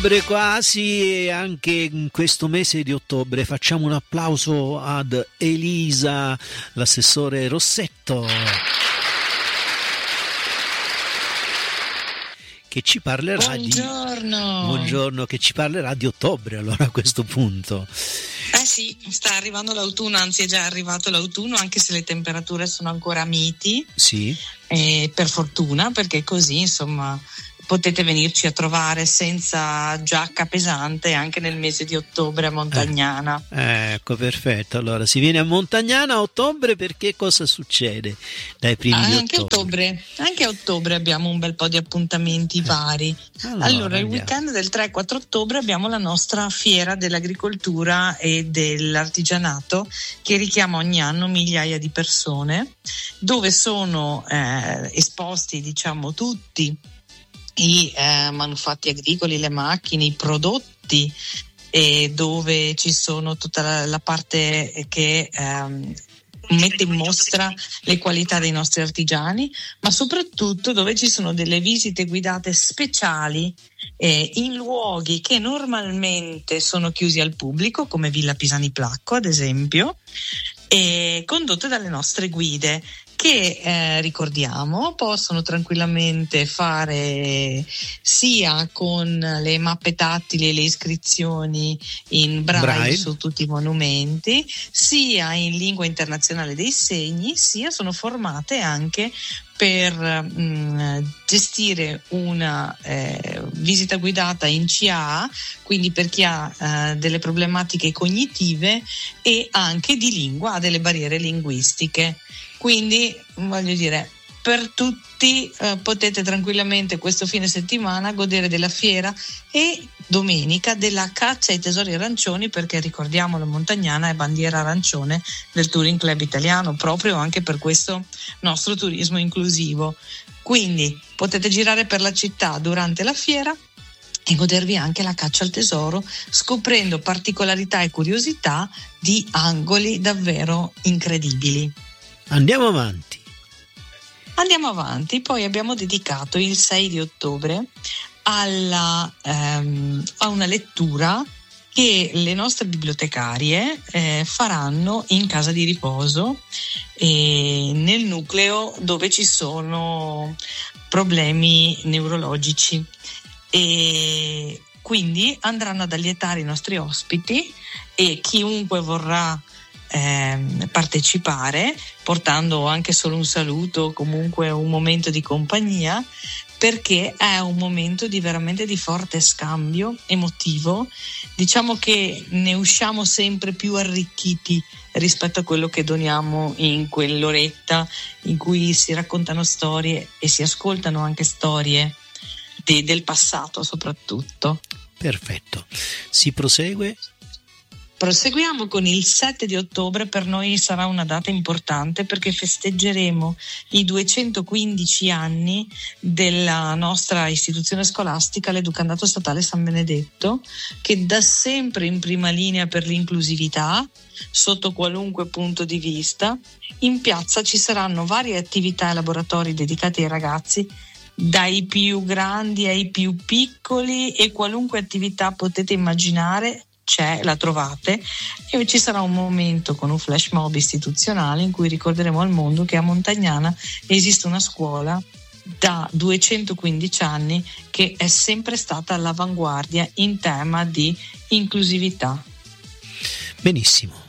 Quasi, e anche in questo mese di ottobre facciamo un applauso ad Elisa, l'assessore Rossetto, che ci parlerà buongiorno, che ci parlerà di ottobre, allora, a questo punto. Sì, sta arrivando l'autunno, anzi è già arrivato l'autunno, anche se le temperature sono ancora miti. Sì. Per fortuna, perché così, insomma, potete venirci a trovare senza giacca pesante anche nel mese di ottobre a Montagnana. Ecco, perfetto. Allora, si viene a Montagnana a ottobre, perché cosa succede dai primi di ottobre? Anche a ottobre abbiamo un bel po' di appuntamenti vari. Allora, il weekend del 3-4 ottobre abbiamo la nostra fiera dell'agricoltura e dell'artigianato, che richiama ogni anno migliaia di persone, dove sono esposti, diciamo, tutti i manufatti agricoli, le macchine, i prodotti, e dove ci sono tutta la parte che mette in mostra le qualità dei nostri artigiani, ma soprattutto dove ci sono delle visite guidate speciali in luoghi che normalmente sono chiusi al pubblico, come Villa Pisani Placco ad esempio, e condotte dalle nostre guide, che ricordiamo possono tranquillamente fare sia con le mappe tattili e le iscrizioni in braille su tutti i monumenti, sia in lingua internazionale dei segni, sia sono formate anche per gestire una visita guidata in CA, quindi per chi ha delle problematiche cognitive e anche di lingua, ha delle barriere linguistiche. Quindi, voglio dire, per tutti potete tranquillamente questo fine settimana godere della fiera e domenica della caccia ai tesori arancioni, perché ricordiamo, la Montagnana è bandiera arancione del Touring Club italiano, proprio anche per questo nostro turismo inclusivo. Quindi potete girare per la città durante la fiera e godervi anche la caccia al tesoro, scoprendo particolarità e curiosità di angoli davvero incredibili. Andiamo avanti, poi abbiamo dedicato il 6 di ottobre a una lettura che le nostre bibliotecarie faranno in casa di riposo, nel nucleo dove ci sono problemi neurologici, e quindi andranno ad allietare i nostri ospiti e chiunque vorrà partecipare, portando anche solo un saluto, comunque un momento di compagnia, perché è un momento veramente di forte scambio emotivo. Diciamo che ne usciamo sempre più arricchiti rispetto a quello che doniamo in quell'oretta in cui si raccontano storie e si ascoltano anche storie del passato soprattutto. Perfetto, si prosegue? Proseguiamo con il 7 di ottobre. Per noi sarà una data importante perché festeggeremo i 215 anni della nostra istituzione scolastica, l'Educandato Statale San Benedetto, che da sempre in prima linea per l'inclusività sotto qualunque punto di vista. In piazza ci saranno varie attività e laboratori dedicati ai ragazzi, dai più grandi ai più piccoli, e qualunque attività potete immaginare la trovate, e ci sarà un momento con un flash mob istituzionale in cui ricorderemo al mondo che a Montagnana esiste una scuola da 215 anni che è sempre stata all'avanguardia in tema di inclusività. Benissimo.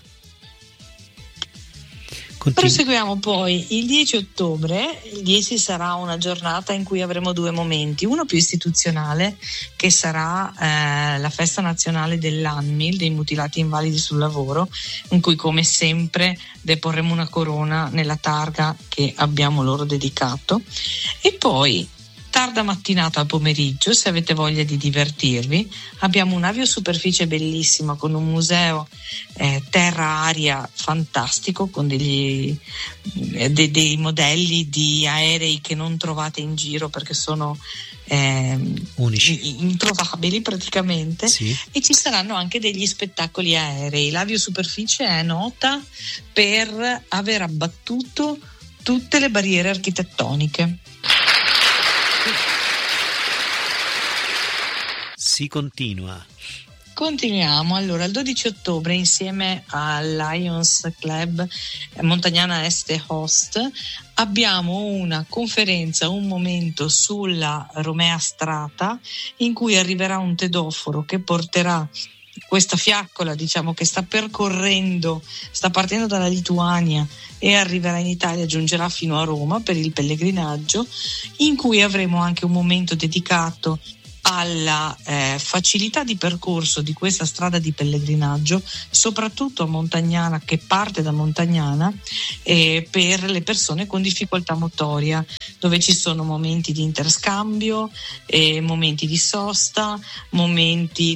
Proseguiamo poi il 10 ottobre. Il 10 sarà una giornata in cui avremo due momenti, uno più istituzionale, che sarà la festa nazionale dell'ANMIL, dei mutilati invalidi sul lavoro, in cui come sempre deporremo una corona nella targa che abbiamo loro dedicato, e poi tarda mattinata al pomeriggio, se avete voglia di divertirvi, abbiamo un aviosuperficie bellissima con un museo terra-aria fantastico, con dei modelli di aerei che non trovate in giro perché sono unici, introvabili praticamente, sì. E ci saranno anche degli spettacoli aerei. L'aviosuperficie è nota per aver abbattuto tutte le barriere architettoniche. si continua. Continuiamo. Allora, il 12 ottobre insieme al Lions Club Montagnana Este Host abbiamo una conferenza, un momento sulla Romea Strata, in cui arriverà un tedoforo che porterà questa fiaccola, diciamo, che sta partendo dalla Lituania e arriverà in Italia, giungerà fino a Roma per il pellegrinaggio, in cui avremo anche un momento dedicato alla facilità di percorso di questa strada di pellegrinaggio, soprattutto a Montagnana, che parte da Montagnana, per le persone con difficoltà motoria, dove ci sono momenti di interscambio, momenti di sosta, momenti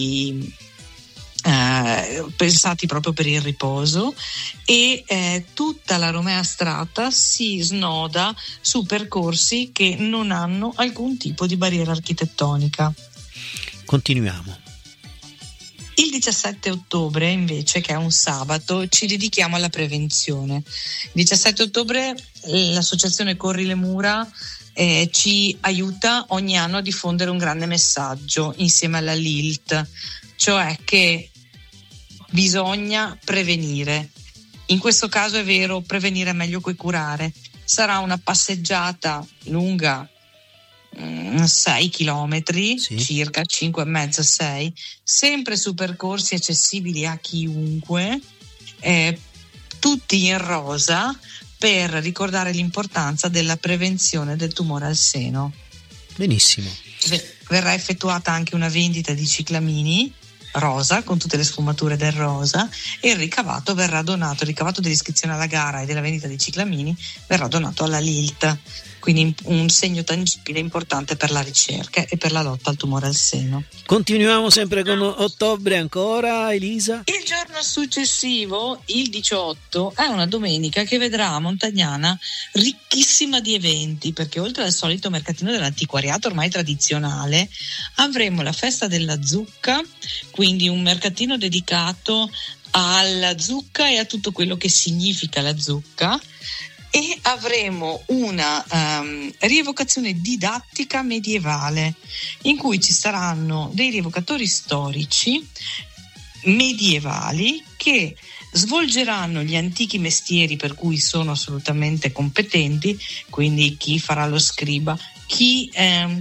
pensati proprio per il riposo, e tutta la Romea Strata si snoda su percorsi che non hanno alcun tipo di barriera architettonica. Continuiamo. Il 17 ottobre invece, che è un sabato, ci dedichiamo alla prevenzione. Il 17 ottobre l'associazione Corri le Mura ci aiuta ogni anno a diffondere un grande messaggio insieme alla LILT, cioè che bisogna prevenire. In questo caso è vero, prevenire è meglio che curare. Sarà una passeggiata lunga 6 chilometri, sì, circa 5,5-6, sempre su percorsi accessibili a chiunque, tutti in rosa, per ricordare l'importanza della prevenzione del tumore al seno. Benissimo. Verrà effettuata anche una vendita di ciclamini rosa, con tutte le sfumature del rosa, e il ricavato verrà donato, il ricavato dell'iscrizione alla gara e della vendita dei ciclamini verrà donato alla LILT, quindi un segno tangibile importante per la ricerca e per la lotta al tumore al seno. Continuiamo sempre con ottobre ancora, Elisa. Il giorno successivo, il 18, è una domenica che vedrà Montagnana ricchissima di eventi, perché oltre al solito mercatino dell'antiquariato ormai tradizionale, avremo la festa della zucca, quindi un mercatino dedicato alla zucca e a tutto quello che significa la zucca, e avremo una rievocazione didattica medievale, in cui ci saranno dei rievocatori storici medievali che svolgeranno gli antichi mestieri per cui sono assolutamente competenti, quindi chi farà lo scriba, chi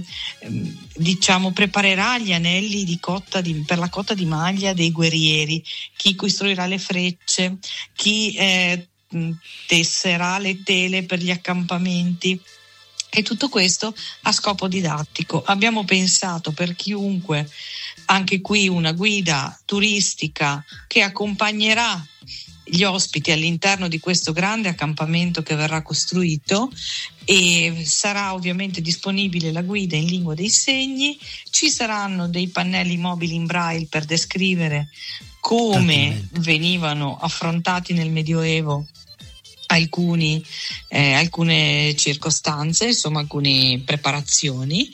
preparerà gli anelli di cotta per la cotta di maglia dei guerrieri, chi costruirà le frecce, chi tesserà le tele per gli accampamenti, e tutto questo a scopo didattico. Abbiamo pensato per chiunque anche qui una guida turistica che accompagnerà gli ospiti all'interno di questo grande accampamento che verrà costruito, e sarà ovviamente disponibile la guida in lingua dei segni. Ci saranno dei pannelli mobili in braille per descrivere come venivano affrontati nel Medioevo alcune circostanze, insomma alcune preparazioni,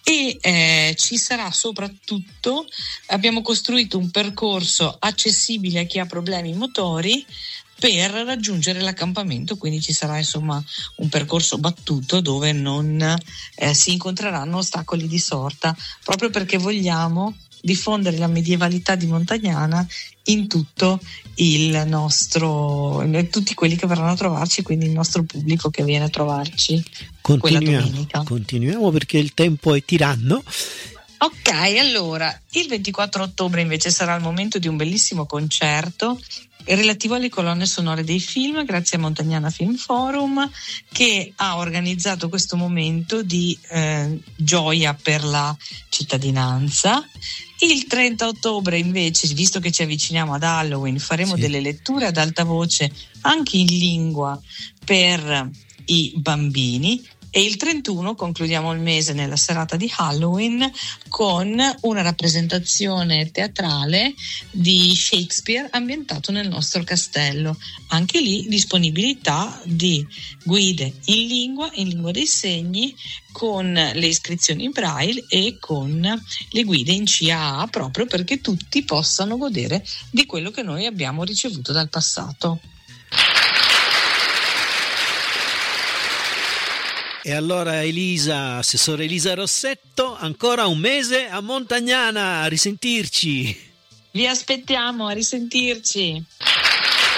e ci sarà soprattutto, abbiamo costruito un percorso accessibile a chi ha problemi motori per raggiungere l'accampamento, quindi ci sarà insomma un percorso battuto dove non si incontreranno ostacoli di sorta, proprio perché vogliamo diffondere la medievalità di Montagnana in tutto il nostro, tutti quelli che verranno a trovarci, quindi il nostro pubblico che viene a trovarci quella domenica. Continuiamo perché il tempo è tiranno. Ok, allora il 24 ottobre invece sarà il momento di un bellissimo concerto relativo alle colonne sonore dei film, grazie a Montagnana Film Forum, che ha organizzato questo momento di gioia per la cittadinanza. Il 30 ottobre invece, visto che ci avviciniamo ad Halloween, faremo delle letture ad alta voce anche in lingua per i bambini, e il 31 concludiamo il mese nella serata di Halloween con una rappresentazione teatrale di Shakespeare ambientato nel nostro castello. Anche lì disponibilità di guide in lingua dei segni, con le iscrizioni in braille e con le guide in CAA, proprio perché tutti possano godere di quello che noi abbiamo ricevuto dal passato. E allora Elisa, assessore Elisa Rossetto, ancora un mese a Montagnana, a risentirci. Vi aspettiamo, a risentirci.